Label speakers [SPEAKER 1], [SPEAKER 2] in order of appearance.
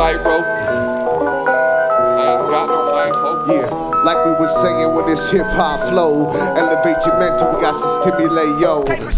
[SPEAKER 1] tightrope. I ain't got no high hope.
[SPEAKER 2] Yeah, like we was saying with this hip hop flow, elevate your mental, we got to stimulate, yo.